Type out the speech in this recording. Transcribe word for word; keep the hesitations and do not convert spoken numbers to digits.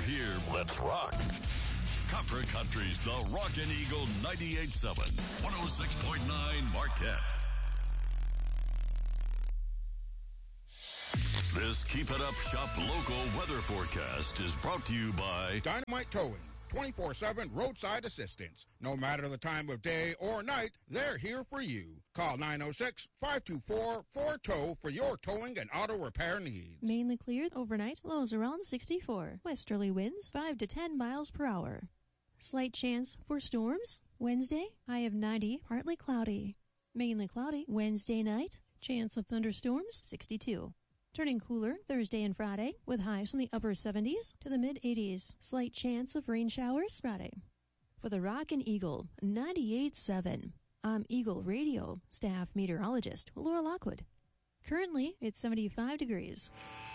here, let's rock. Copper Country's The Rockin' Eagle ninety-eight point seven, one oh six point nine Marquette. This Keep It Up Shop local weather forecast is brought to you by Dynamite Towing, twenty-four seven roadside assistance. No matter the time of day or night, they're here for you. Call nine oh six, five two four, four T O W for your towing and auto repair needs. Mainly cleared overnight, lows around sixty-four. Westerly winds five to ten miles per hour. Slight chance for storms. Wednesday, high of ninety, partly cloudy. Mainly cloudy. Wednesday night, chance of thunderstorms, sixty-two. Turning cooler Thursday and Friday with highs in the upper seventies to the mid-eighties. Slight chance of rain showers Friday. For the Rockin' Eagle ninety-eight point seven, I'm Eagle Radio staff meteorologist Laura Lockwood. Currently, it's seventy-five degrees.